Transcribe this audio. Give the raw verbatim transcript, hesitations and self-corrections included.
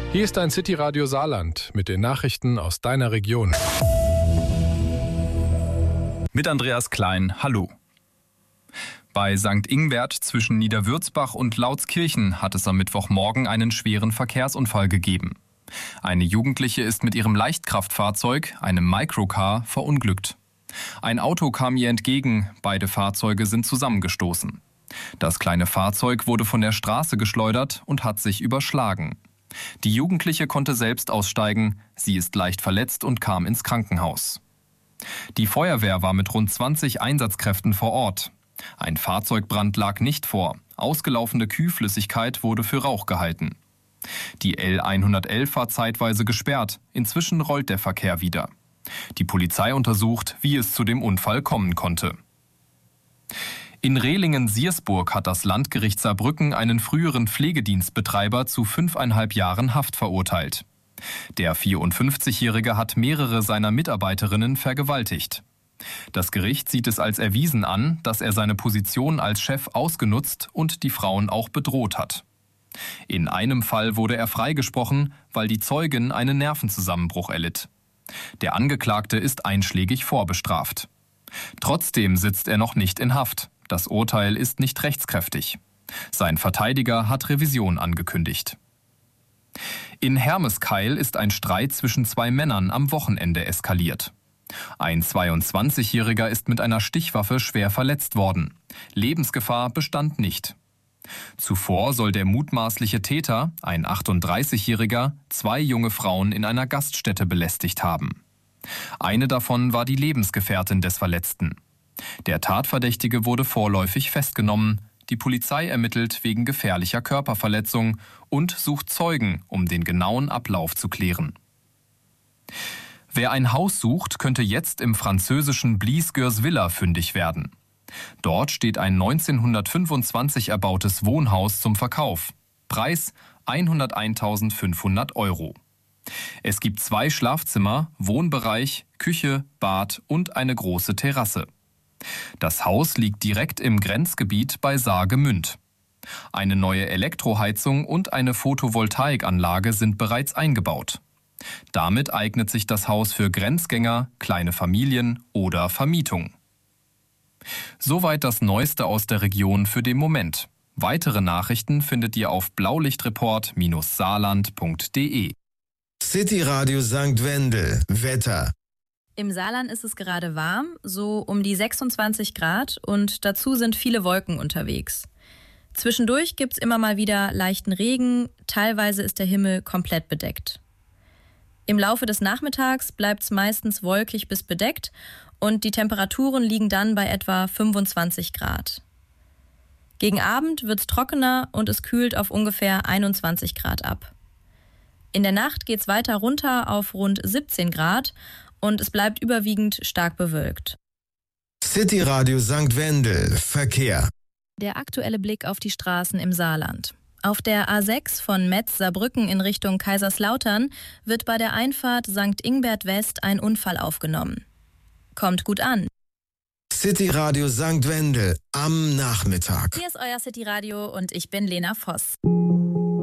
Hier ist ein City-Radio Saarland mit den Nachrichten aus deiner Region. Mit Andreas Klein, hallo. Bei Sankt Ingbert zwischen Niederwürzbach und Lautskirchen hat es am Mittwochmorgen einen schweren Verkehrsunfall gegeben. Eine Jugendliche ist mit ihrem Leichtkraftfahrzeug, einem Microcar, verunglückt. Ein Auto kam ihr entgegen, beide Fahrzeuge sind zusammengestoßen. Das kleine Fahrzeug wurde von der Straße geschleudert und hat sich überschlagen. Die Jugendliche konnte selbst aussteigen, sie ist leicht verletzt und kam ins Krankenhaus. Die Feuerwehr war mit rund zwanzig Einsatzkräften vor Ort. Ein Fahrzeugbrand lag nicht vor, ausgelaufene Kühlflüssigkeit wurde für Rauch gehalten. Die L hundertelf war zeitweise gesperrt, inzwischen rollt der Verkehr wieder. Die Polizei untersucht, wie es zu dem Unfall kommen konnte. In Rehlingen-Siersburg hat das Landgericht Saarbrücken einen früheren Pflegedienstbetreiber zu fünfeinhalb Jahren Haft verurteilt. Der vierundfünfzigjährige hat mehrere seiner Mitarbeiterinnen vergewaltigt. Das Gericht sieht es als erwiesen an, dass er seine Position als Chef ausgenutzt und die Frauen auch bedroht hat. In einem Fall wurde er freigesprochen, weil die Zeugin einen Nervenzusammenbruch erlitt. Der Angeklagte ist einschlägig vorbestraft. Trotzdem sitzt er noch nicht in Haft. Das Urteil ist nicht rechtskräftig. Sein Verteidiger hat Revision angekündigt. In Hermeskeil ist ein Streit zwischen zwei Männern am Wochenende eskaliert. Ein zweiundzwanzigjähriger ist mit einer Stichwaffe schwer verletzt worden. Lebensgefahr bestand nicht. Zuvor soll der mutmaßliche Täter, ein achtunddreißigjähriger, zwei junge Frauen in einer Gaststätte belästigt haben. Eine davon war die Lebensgefährtin des Verletzten. Der Tatverdächtige wurde vorläufig festgenommen. Die Polizei ermittelt wegen gefährlicher Körperverletzung und sucht Zeugen, um den genauen Ablauf zu klären. Wer ein Haus sucht, könnte jetzt im französischen Blies-Gürs-Villa fündig werden. Dort steht ein neunzehnhundertfünfundzwanzig erbautes Wohnhaus zum Verkauf. Preis hunderteintausendfünfhundert Euro. Es gibt zwei Schlafzimmer, Wohnbereich, Küche, Bad und eine große Terrasse. Das Haus liegt direkt im Grenzgebiet bei Saargemünd. Eine neue Elektroheizung und eine Photovoltaikanlage sind bereits eingebaut. Damit eignet sich das Haus für Grenzgänger, kleine Familien oder Vermietung. Soweit das Neueste aus der Region für den Moment. Weitere Nachrichten findet ihr auf blaulichtreport Bindestrich saarland Punkt de. City Radio Sankt Wendel. Wetter. Im Saarland ist es gerade warm, so um die sechsundzwanzig Grad und dazu sind viele Wolken unterwegs. Zwischendurch gibt's immer mal wieder leichten Regen, teilweise ist der Himmel komplett bedeckt. Im Laufe des Nachmittags bleibt's meistens wolkig bis bedeckt und die Temperaturen liegen dann bei etwa fünfundzwanzig Grad. Gegen Abend wird's trockener und es kühlt auf ungefähr einundzwanzig Grad ab. In der Nacht geht's weiter runter auf rund siebzehn Grad und es bleibt überwiegend stark bewölkt. City Radio Sankt Wendel. Verkehr. Der aktuelle Blick auf die Straßen im Saarland. Auf der A sechs von Metz-Saarbrücken in Richtung Kaiserslautern wird bei der Einfahrt Sankt Ingbert West ein Unfall aufgenommen. Kommt gut an. City Radio Sankt Wendel am Nachmittag. Hier ist euer City Radio und ich bin Lena Voss.